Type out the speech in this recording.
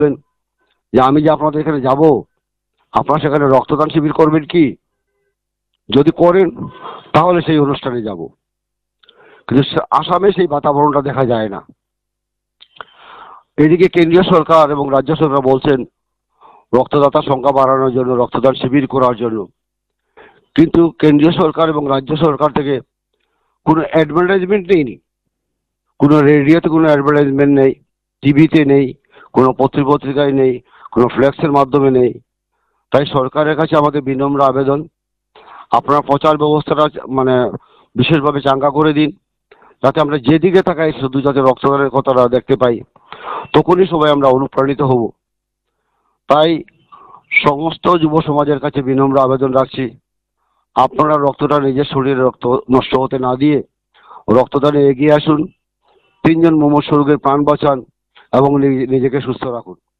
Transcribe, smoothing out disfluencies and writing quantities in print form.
যে আমি যে আপনাদের এখানে যাব, আপনারা সেখানে রক্তদান শিবির করবেন কি? যদি করেন তাহলে সেই অনুষ্ঠানে যাব, কিন্তু আসামে সেই বাতাবরণটা দেখা যায় না। এদিকে কেন্দ্রীয় সরকার এবং রাজ্য সরকার বলছেন রক্তদাতার সংখ্যা বাড়ানোর জন্য, রক্তদান শিবির করার জন্য, কিন্তু কেন্দ্রীয় সরকার এবং রাজ্য সরকার থেকে কোনো অ্যাডভার্টাইজমেন্ট নেই, কোনো রেডিওতে কোনো অ্যাডভার্টাইজমেন্ট নেই, টিভিতে নেই, কোনো পত্রিকায় নেই, কোনো ফ্ল্যাক্সের মাধ্যমে নেই। তাই সরকারের কাছে আমাদের বিনম্র আবেদন, আপনারা প্রচার ব্যবস্থাটা বিশেষভাবে চাঙ্গা করে দিন, যাতে আমরা যেদিকে তাকাই শুধু যাতে রক্তদানের কথাটা দেখতে পাই, তখনই সবাই আমরা অনুপ্রাণিত হব। তাই সমস্ত যুব সমাজের কাছে বিনম্র আবেদন রাখছি, আপনারা রক্তটা নিজের শরীরে রক্ত নষ্ট হতে না দিয়ে রক্তদানে এগিয়ে আসুন, 3 জন মুমূর্ষু রোগীর প্রাণ বাঁচান এবং নিজেকে সুস্থ রাখুন।